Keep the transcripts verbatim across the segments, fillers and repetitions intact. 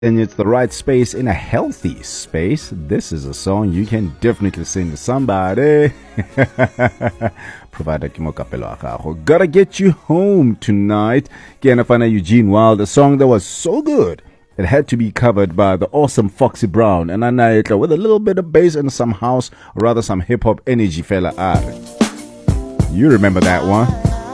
and it's the right space in a healthy space, this is a song you can definitely sing to somebody. Provided gotta get you home tonight. Kianafana Eugene Wild, a song that was so good it had to be covered by the awesome Foxy Brown and Anaitla with a little bit of bass and some house, or rather some hip hop energy, fella. You remember that one?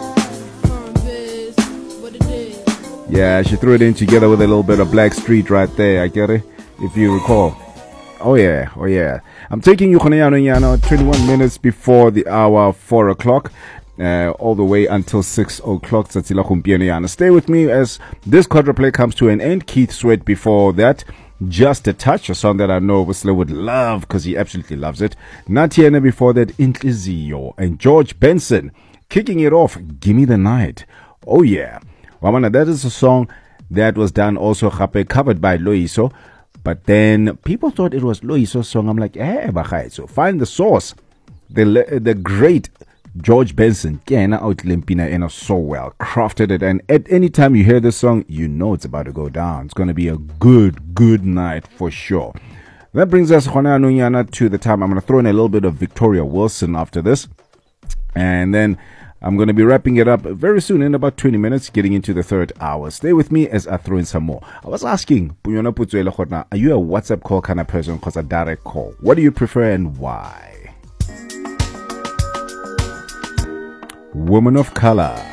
Yeah, she threw it in together with a little bit of Black Street right there. I get it, if you recall. Oh yeah, oh yeah. I'm taking you twenty-one minutes before the hour four o'clock, uh, all the way until six o'clock. Stay with me as this quadruplay comes to an end. Keith Sweat before that. Just a Touch, a song that I know Whistler would love because he absolutely loves it. Natiana before that, Intlizio, and George Benson kicking it off. Gimme the Night. Oh yeah. Wamana, that is a song that was done also covered by Loiso, but then people thought it was Loiso's song. I'm like, eh, bahai. So find the source. The the great George Benson, Kiana out Limpina, and so well crafted it. And at any time you hear this song, you know it's about to go down. It's going to be a good, good night for sure. That brings us to the time I'm going to throw in a little bit of Victoria Wilson after this, and then I'm going to be wrapping it up very soon in about twenty minutes, getting into the third hour. Stay with me as I throw in some more. I was asking, are you a WhatsApp call kind of person because a direct call? What do you prefer and why? Woman of Color.